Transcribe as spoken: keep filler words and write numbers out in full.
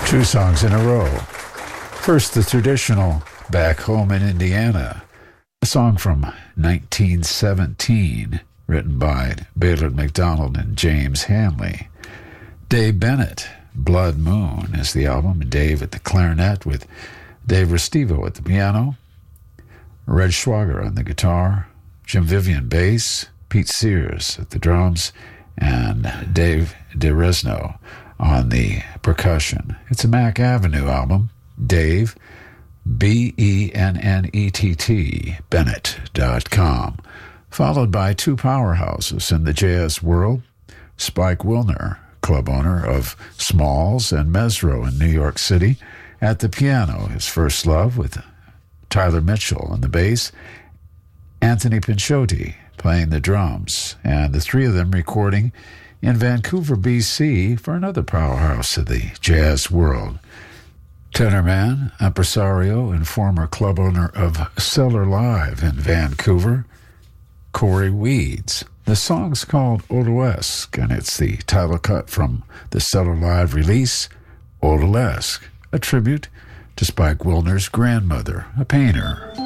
Two songs in a row. First, the traditional Back Home in Indiana, a song from nineteen seventeen, written by Baylor McDonald and James Hanley. Dave Bennett, Blood Moon is the album, and Dave at the clarinet with Dave Restivo at the piano, Red Schwager on the guitar, Jim Vivian bass, Pete Sears at the drums, and Dave DeResno on the percussion. It's a Mac Avenue album. Dave, B E N N E T T, Bennett dot com. Followed by two powerhouses in the jazz world, Spike Wilner, club owner of Smalls and Mesro in New York City, at the piano, his first love with Tyler Mitchell on the bass, Anthony Pinchoti playing the drums, and the three of them recording in Vancouver, B C for another powerhouse of the jazz world. Tenor man, impresario, and former club owner of Cellar Live in Vancouver, Corey Weeds. The song's called Odalesque, and it's the title cut from the Cellar Live release, Odalesque, a tribute to Spike Wilner's grandmother, a painter.